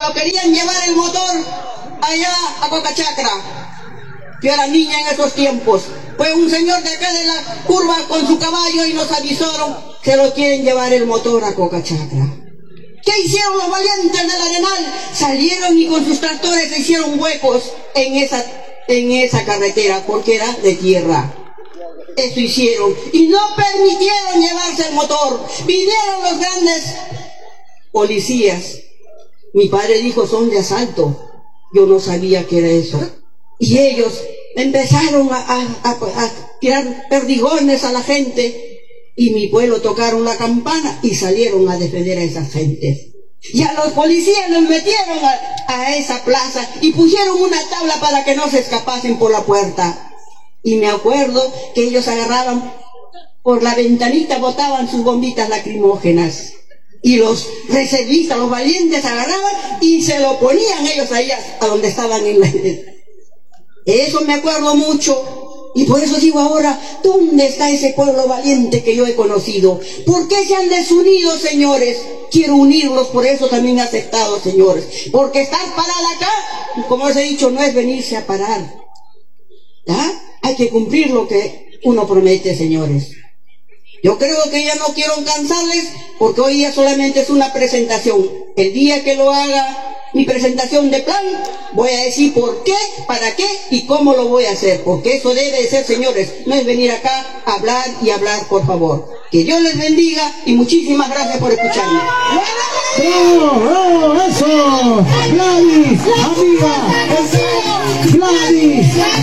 lo querían llevar el motor allá a Cocachacra. Yo era niña en esos tiempos. Fue un señor de acá de la curva con su caballo y nos avisaron que lo quieren llevar el motor a Cocachacra. ¿Qué hicieron los valientes del Arenal? Salieron y con sus tractores se hicieron huecos en esa carretera porque era de tierra. Eso hicieron y no permitieron llevarse el motor. Vinieron los grandes policías. Mi padre dijo, son de asalto. Yo no sabía que era eso. Y ellos empezaron a tirar perdigones a la gente. Y mi pueblo tocaron la campana y salieron a defender a esas gentes. Y a los policías los metieron a esa plaza y pusieron una tabla para que no se escapasen por la puerta. Y me acuerdo que ellos agarraban por la ventanita, botaban sus bombitas lacrimógenas. Y los reservistas, los valientes agarraban y se lo ponían ellos ahí a donde estaban en la... Eso me acuerdo mucho. Y por eso digo ahora, ¿dónde está ese pueblo valiente que yo he conocido? ¿Por qué se han desunido, señores? Quiero unirlos, por eso también he aceptado, señores. Porque estar parada acá, como os he dicho, no es venirse a parar. ¿Ya? Hay que cumplir lo que uno promete, señores. Yo creo que ya no quiero cansarles, porque hoy día solamente es una presentación. El día que lo haga mi presentación de plan, voy a decir por qué, para qué y cómo lo voy a hacer, porque eso debe de ser, señores, no es venir acá a hablar y hablar, por favor. Que Dios les bendiga y muchísimas gracias por escucharme. ¡Bravo, bravo, eso! ¡Gladys, amiga! ¡Gladys!